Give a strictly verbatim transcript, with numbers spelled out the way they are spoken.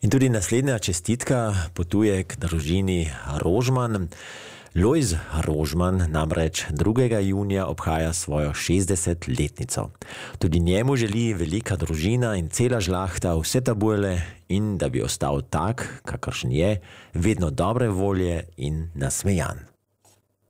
In tudi naslednja čestitka potuje k družini Rožman. Lojz Rožman namreč drugega junija obhaja svojo šestdesetletnico. Tudi njemu želi velika družina in cela žlahta vse tabule in da bi ostal tak, kakršen je, vedno dobre volje in nasmejan.